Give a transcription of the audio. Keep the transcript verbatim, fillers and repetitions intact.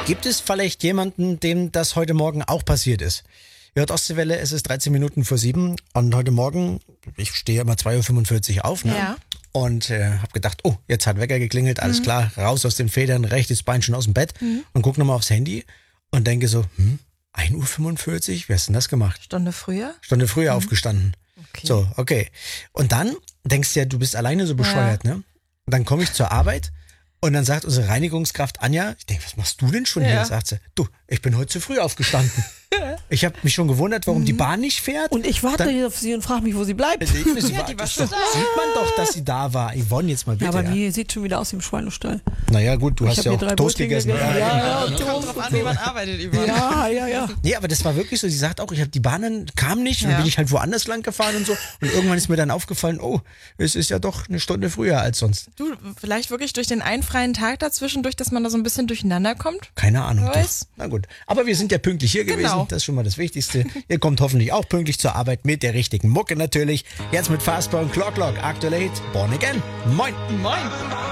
Gibt es vielleicht jemanden, dem das heute Morgen auch passiert ist? Ihr hört Ostseewelle, es ist dreizehn Minuten vor sieben und heute Morgen, ich stehe immer zwei Uhr fünfundvierzig auf, ne? Ja. Und äh, habe gedacht, oh, jetzt hat Wecker geklingelt, alles mhm. klar, raus aus den Federn, rechtes Bein schon aus dem Bett mhm. und guck nochmal aufs Handy und denke so, hm, ein Uhr fünfundvierzig, wie hast du denn das gemacht? Stunde früher? Stunde früher mhm. aufgestanden. Okay. So, okay. Und dann denkst du ja, du bist alleine so bescheuert, ja. ne? Und dann komme ich zur Arbeit und dann sagt unsere Reinigungskraft Anja, ich denke, was machst du denn schon ja. hier? Sagt sie, du, ich bin heute zu früh aufgestanden. Ich habe mich schon gewundert, warum mhm. die Bahn nicht fährt. Und ich warte dann, auf sie und frage mich, wo sie bleibt. Sie ja, war, die war schon da. Sieht man doch, dass sie da war. Yvonne, jetzt mal bitte. Ja, aber ja. die sieht schon wieder aus wie im Schweinestall. Naja, gut, du ich hast ja auch Toast gegessen. gegessen. Ja, ja, ja, kommt drauf an, wie man arbeitet, Yvonne. Ja, ja, ja. Nee, aber das war wirklich so. Sie sagt auch, ich habe die Bahnen kam nicht. Und ja. dann bin ich halt woanders lang gefahren und so. Und irgendwann ist mir dann aufgefallen, oh, es ist ja doch eine Stunde früher als sonst. Du, vielleicht wirklich durch den einen freien Tag dazwischen, durch, dass man da so ein bisschen durcheinander kommt? Keine Ahnung. Weiß. Na gut. Aber wir sind ja pünktlich hier genau. gewesen. Das ist schon mal das Wichtigste. Ihr kommt hoffentlich auch pünktlich zur Arbeit mit der richtigen Mucke natürlich. Jetzt mit Fastball und Clock Clock. Aktuell Hit Born Again. Moin. Moin.